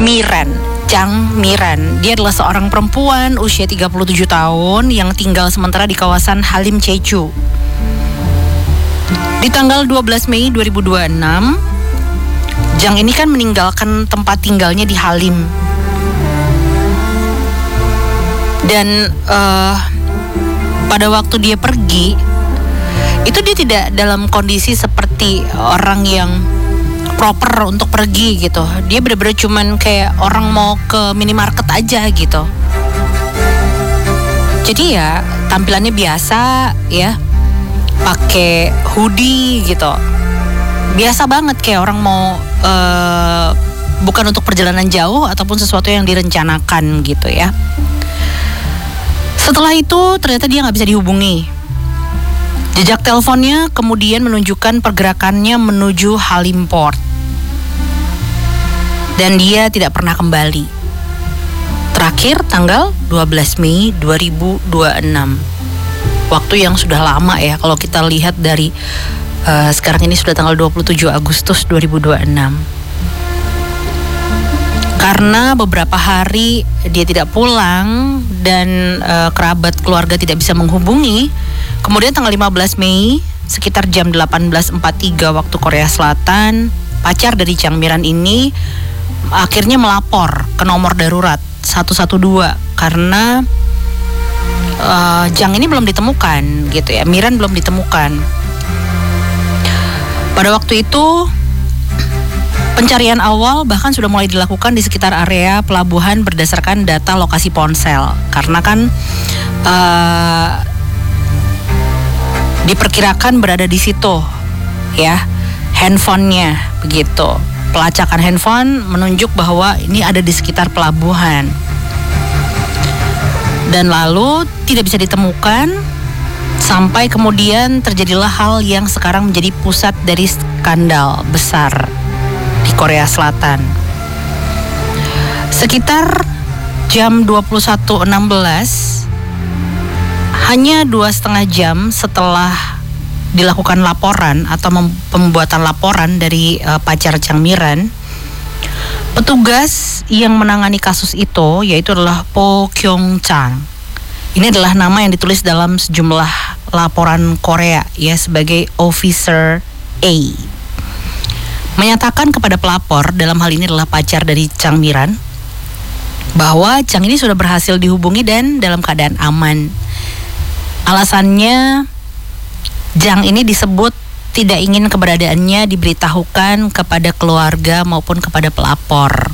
Miran, Chang Miran. Dia adalah seorang perempuan usia 37 tahun yang tinggal sementara di kawasan Halim Jeju. Di tanggal 12 Mei 2026, Chang ini kan meninggalkan tempat tinggalnya di Halim. Dan pada waktu dia pergi, itu dia tidak dalam kondisi seperti orang yang proper untuk pergi gitu. Dia benar-benar cuman kayak orang mau ke minimarket aja gitu. Jadi ya tampilannya biasa ya, pakai hoodie gitu. Biasa banget kayak orang mau bukan untuk perjalanan jauh ataupun sesuatu yang direncanakan gitu ya. Setelah itu ternyata dia nggak bisa dihubungi. Jejak teleponnya kemudian menunjukkan pergerakannya menuju Halim Port. Dan dia tidak pernah kembali. Terakhir tanggal 12 Mei 2026. Waktu yang sudah lama ya kalau kita lihat dari sekarang ini sudah tanggal 27 Agustus 2026. Karena beberapa hari dia tidak pulang dan kerabat keluarga tidak bisa menghubungi. Kemudian tanggal 15 Mei sekitar jam 18.43 waktu Korea Selatan, pacar dari Chang Miran ini akhirnya melapor ke nomor darurat 112 karena Chang ini belum ditemukan gitu ya. Miran belum ditemukan. Pada waktu itu pencarian awal bahkan sudah mulai dilakukan di sekitar area pelabuhan berdasarkan data lokasi ponsel. Karena kan diperkirakan berada di situ ya handphonenya begitu. Pelacakan handphone menunjuk bahwa ini ada di sekitar pelabuhan. Dan lalu tidak bisa ditemukan sampai kemudian terjadilah hal yang sekarang menjadi pusat dari skandal besar di Korea Selatan. Sekitar jam 21.16, hanya 2,5 jam setelah dilakukan laporan atau pembuatan laporan dari pacar Chang Miran, petugas yang menangani kasus itu yaitu adalah Po Kyung Chang. Ini adalah nama yang ditulis dalam sejumlah laporan Korea ya sebagai Officer A. Menyatakan kepada pelapor, dalam hal ini adalah pacar dari Chang Miran, bahwa Chang ini sudah berhasil dihubungi dan dalam keadaan aman. Alasannya Chang ini disebut tidak ingin keberadaannya diberitahukan kepada keluarga maupun kepada pelapor.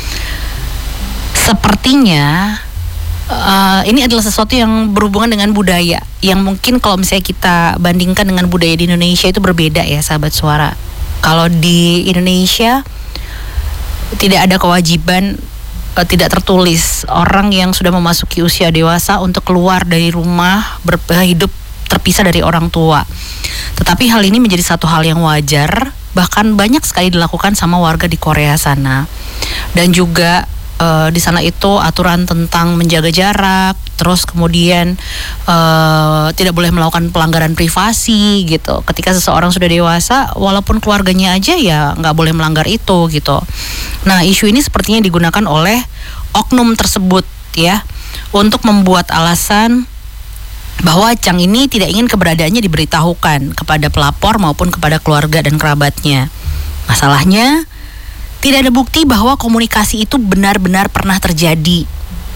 Sepertinya ini adalah sesuatu yang berhubungan dengan budaya yang mungkin kalau misalnya kita bandingkan dengan budaya di Indonesia itu berbeda ya sahabat suara. Kalau di Indonesia tidak ada kewajiban, tidak tertulis orang yang sudah memasuki usia dewasa untuk keluar dari rumah hidup terpisah dari orang tua. Tetapi hal ini menjadi satu hal yang wajar, bahkan banyak sekali dilakukan sama warga di Korea sana. Dan juga di sana itu aturan tentang menjaga jarak, terus kemudian tidak boleh melakukan pelanggaran privasi gitu. Ketika seseorang sudah dewasa, walaupun keluarganya aja ya nggak boleh melanggar itu gitu. Nah, isu ini sepertinya digunakan oleh oknum tersebut ya untuk membuat alasan bahwa Chang ini tidak ingin keberadaannya diberitahukan kepada pelapor maupun kepada keluarga dan kerabatnya. Masalahnya tidak ada bukti bahwa komunikasi itu benar-benar pernah terjadi.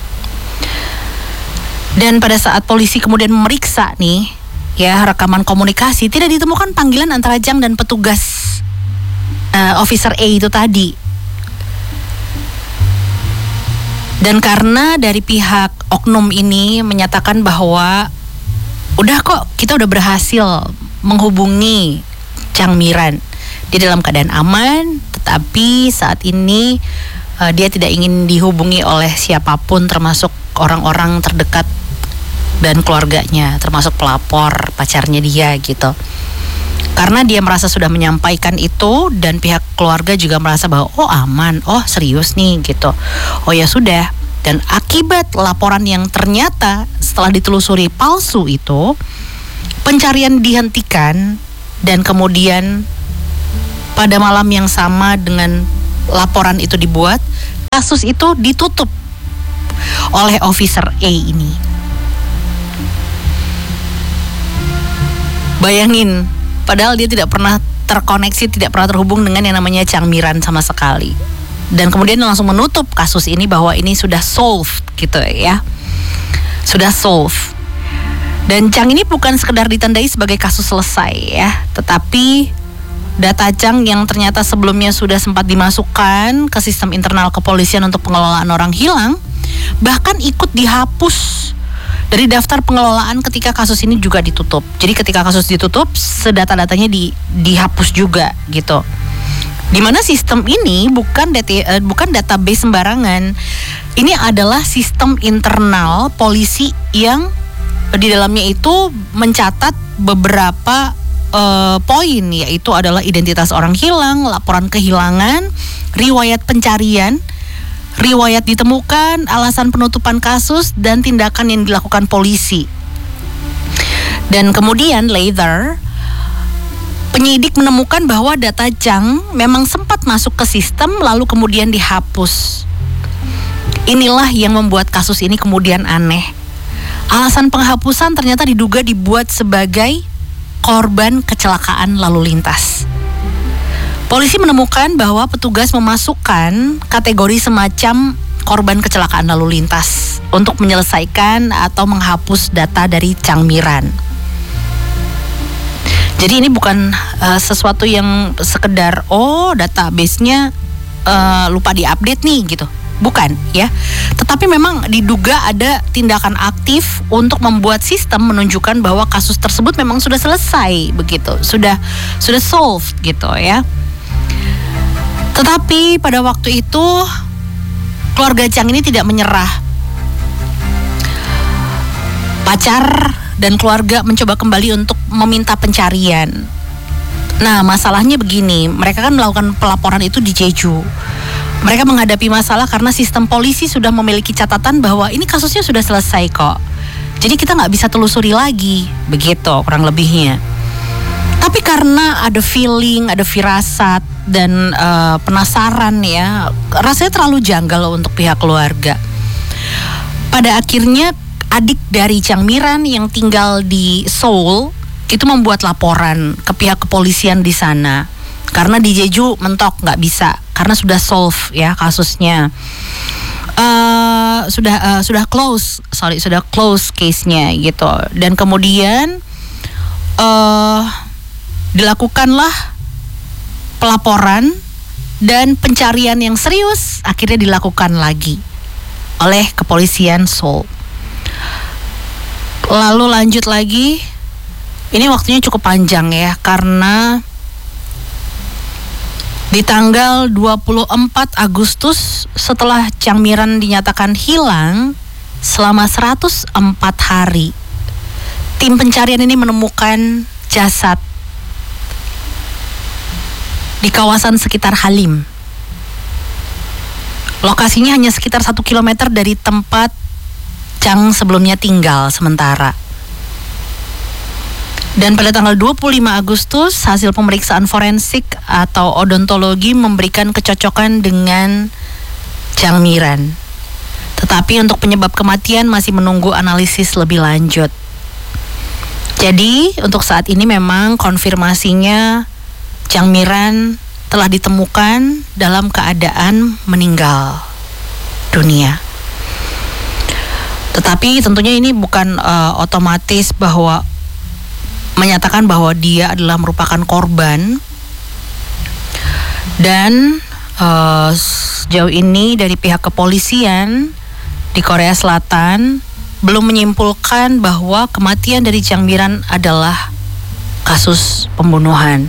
Dan pada saat polisi kemudian memeriksa nih ya rekaman komunikasi, tidak ditemukan panggilan antara Chang dan petugas Officer A itu tadi. Dan karena dari pihak oknum ini menyatakan bahwa udah kok, kita udah berhasil menghubungi Chang Miran, dia dalam keadaan aman, tetapi saat ini dia tidak ingin dihubungi oleh siapapun termasuk orang-orang terdekat dan keluarganya, termasuk pelapor, pacarnya dia gitu. Karena dia merasa sudah menyampaikan itu dan pihak keluarga juga merasa bahwa oh aman, oh serius nih gitu. Oh ya sudah. Dan akibat laporan yang ternyata setelah ditelusuri palsu itu, pencarian dihentikan dan kemudian pada malam yang sama dengan laporan itu dibuat, kasus itu ditutup oleh Officer A ini. Bayangin, padahal dia tidak pernah terkoneksi, tidak pernah terhubung dengan yang namanya Chang Miran sama sekali. Dan kemudian langsung menutup kasus ini bahwa ini sudah solved gitu ya. Sudah solve. Dan Chang ini bukan sekedar ditandai sebagai kasus selesai ya, tetapi data Chang yang ternyata sebelumnya sudah sempat dimasukkan ke sistem internal kepolisian untuk pengelolaan orang hilang, bahkan ikut dihapus dari daftar pengelolaan ketika kasus ini juga ditutup. Jadi ketika kasus ditutup, sedata-datanya dihapus juga gitu. Dimana sistem ini bukan database sembarangan. Ini adalah sistem internal polisi yang di dalamnya itu mencatat beberapa poin, yaitu adalah identitas orang hilang, laporan kehilangan, riwayat pencarian, riwayat ditemukan, alasan penutupan kasus, dan tindakan yang dilakukan polisi. Dan kemudian later penyidik menemukan bahwa data Chang memang sempat masuk ke sistem lalu kemudian dihapus. Inilah yang membuat kasus ini kemudian aneh. Alasan penghapusan ternyata diduga dibuat sebagai korban kecelakaan lalu lintas. Polisi menemukan bahwa petugas memasukkan kategori semacam korban kecelakaan lalu lintas untuk menyelesaikan atau menghapus data dari Chang Miran. Jadi ini bukan sesuatu yang sekedar database-nya lupa diupdate nih gitu. Bukan ya. Tetapi memang diduga ada tindakan aktif untuk membuat sistem menunjukkan bahwa kasus tersebut memang sudah selesai begitu. Sudah solved gitu ya. Tetapi pada waktu itu keluarga Chang ini tidak menyerah. Pacar dan keluarga mencoba kembali untuk meminta pencarian. Nah, masalahnya begini, mereka kan melakukan pelaporan itu di Jeju. Mereka menghadapi masalah karena sistem polisi sudah memiliki catatan bahwa ini kasusnya sudah selesai kok. Jadi kita nggak bisa telusuri lagi, begitu kurang lebihnya. Tapi karena ada feeling, ada firasat dan penasaran ya, rasanya terlalu janggal untuk pihak keluarga. Pada akhirnya adik dari Chang Miran yang tinggal di Seoul itu membuat laporan ke pihak kepolisian di sana. Karena di Jeju mentok nggak bisa, karena sudah solve ya kasusnya. Sudah close case-nya gitu. Dan kemudian dilakukanlah pelaporan dan pencarian yang serius akhirnya dilakukan lagi oleh kepolisian Seoul. Lalu lanjut lagi, ini waktunya cukup panjang ya, karena di tanggal 24 Agustus setelah Chang Miran dinyatakan hilang selama 104 hari, tim pencarian ini menemukan jasad di kawasan sekitar Halim. Lokasinya hanya sekitar 1 kilometer dari tempat Chang sebelumnya tinggal sementara. Dan pada tanggal 25 Agustus, hasil pemeriksaan forensik atau odontologi memberikan kecocokan dengan Chang Miran. Tetapi untuk penyebab kematian masih menunggu analisis lebih lanjut. Jadi, untuk saat ini memang konfirmasinya Chang Miran telah ditemukan dalam keadaan meninggal dunia. Tetapi tentunya ini bukan otomatis bahwa menyatakan bahwa dia adalah merupakan korban. Dan sejauh ini dari pihak kepolisian di Korea Selatan belum menyimpulkan bahwa kematian dari Chang Miran adalah kasus pembunuhan.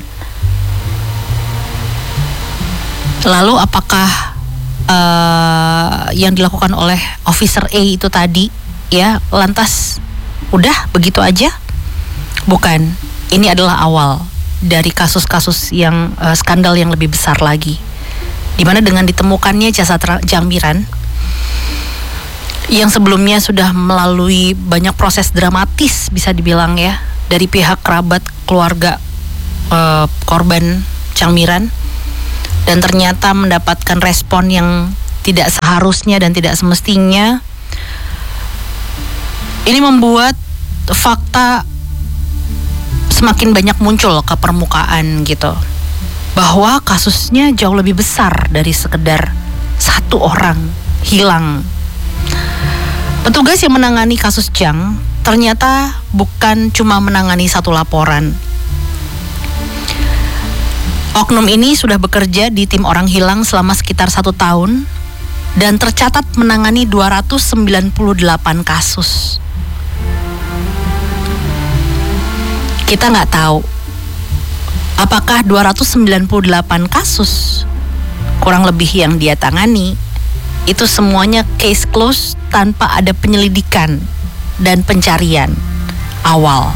Lalu apakah yang dilakukan oleh Officer A itu tadi ya lantas udah begitu aja? Bukan, ini adalah awal dari kasus-kasus yang skandal yang lebih besar lagi, dimana dengan ditemukannya jasad Chang Miran yang sebelumnya sudah melalui banyak proses dramatis bisa dibilang ya dari pihak kerabat keluarga korban Chang Miran, dan ternyata mendapatkan respon yang tidak seharusnya dan tidak semestinya. Ini membuat fakta semakin banyak muncul ke permukaan gitu, bahwa kasusnya jauh lebih besar dari sekedar satu orang hilang. Petugas yang menangani kasus Chang ternyata bukan cuma menangani satu laporan. Oknum ini sudah bekerja di tim orang hilang selama sekitar 1 tahun dan tercatat menangani 298 kasus. Kita nggak tahu apakah 298 kasus kurang lebih yang dia tangani itu semuanya case close tanpa ada penyelidikan dan pencarian awal.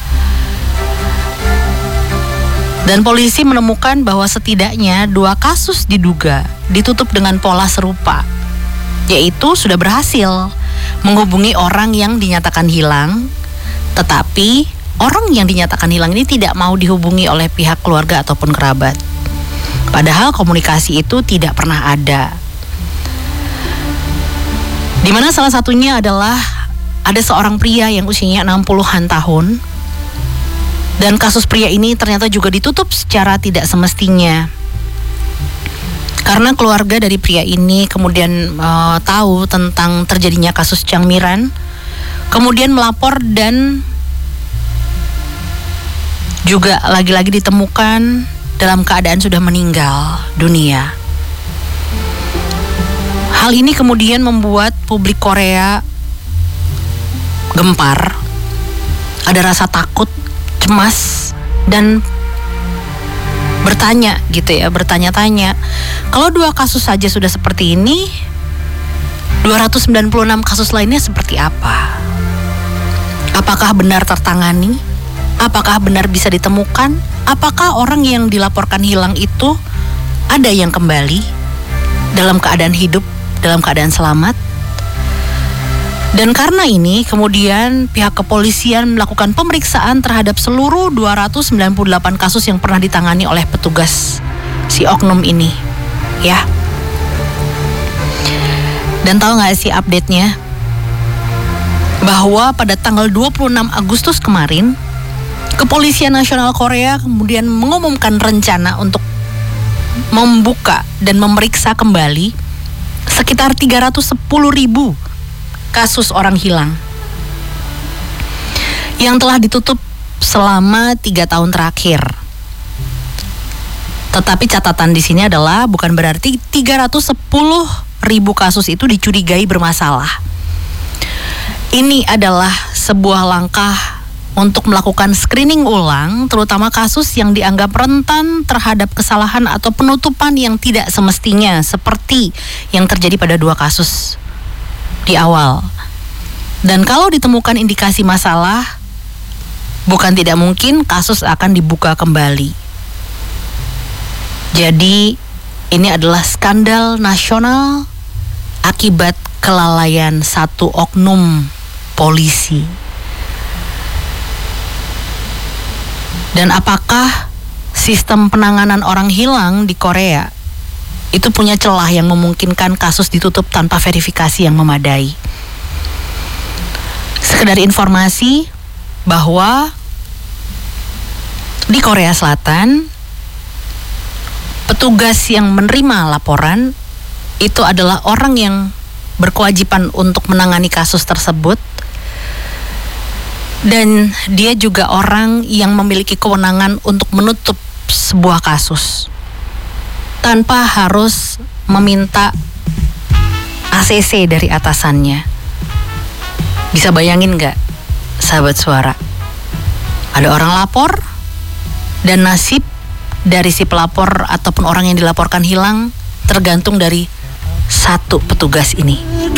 Dan polisi menemukan bahwa setidaknya 2 kasus diduga ditutup dengan pola serupa, yaitu sudah berhasil menghubungi orang yang dinyatakan hilang, tetapi orang yang dinyatakan hilang ini tidak mau dihubungi oleh pihak keluarga ataupun kerabat. Padahal komunikasi itu tidak pernah ada. Di mana salah satunya adalah ada seorang pria yang usianya 60-an tahun. Dan kasus pria ini ternyata juga ditutup secara tidak semestinya. Karena keluarga dari pria ini kemudian tahu tentang terjadinya kasus Chang Miran, kemudian melapor dan juga lagi-lagi ditemukan dalam keadaan sudah meninggal dunia. Hal ini kemudian membuat publik Korea gempar. Ada rasa takut, cemas, dan bertanya-tanya. Kalau 2 kasus saja sudah seperti ini, 296 kasus lainnya seperti apa? Apakah benar tertangani? Apakah benar bisa ditemukan? Apakah orang yang dilaporkan hilang itu ada yang kembali dalam keadaan hidup, dalam keadaan selamat? Dan karena ini kemudian pihak kepolisian melakukan pemeriksaan terhadap seluruh 298 kasus yang pernah ditangani oleh petugas si oknum ini, ya. Dan tahu gak sih update-nya? Bahwa pada tanggal 26 Agustus kemarin, Kepolisian Nasional Korea kemudian mengumumkan rencana untuk membuka dan memeriksa kembali sekitar 310.000 kasus orang hilang yang telah ditutup selama 3 tahun terakhir. Tetapi catatan di sini adalah bukan berarti 310.000 kasus itu dicurigai bermasalah. Ini adalah sebuah langkah untuk melakukan screening ulang, terutama kasus yang dianggap rentan terhadap kesalahan atau penutupan yang tidak semestinya, seperti yang terjadi pada 2 kasus di awal. Dan kalau ditemukan indikasi masalah, bukan tidak mungkin kasus akan dibuka kembali. Jadi ini adalah skandal nasional akibat kelalaian satu oknum polisi. Dan apakah sistem penanganan orang hilang di Korea itu punya celah yang memungkinkan kasus ditutup tanpa verifikasi yang memadai? Sekedar informasi bahwa di Korea Selatan, petugas yang menerima laporan itu adalah orang yang berkewajiban untuk menangani kasus tersebut. Dan dia juga orang yang memiliki kewenangan untuk menutup sebuah kasus tanpa harus meminta ACC dari atasannya. Bisa bayangin gak, sahabat suara? Ada orang lapor dan nasib dari si pelapor ataupun orang yang dilaporkan hilang tergantung dari satu petugas ini.